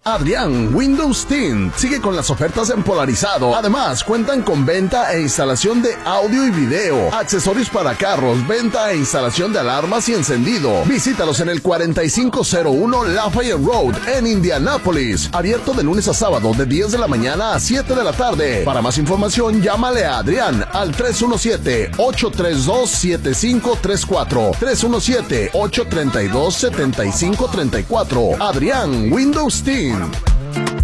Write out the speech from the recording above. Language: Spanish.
Adrián Windows Tint sigue con las ofertas en polarizado. Además, cuentan con venta e instalación de audio y video, accesorios para carros, venta e instalación de alarmas y encendido. Visítalos en el 4501 Lafayette Road en Indianápolis. Abierto de lunes a sábado de 10 de la mañana a 7 de la tarde. Para más información, llámale a Adrián al 317-832-7534. 317-832-7534. Adrián Windows Team.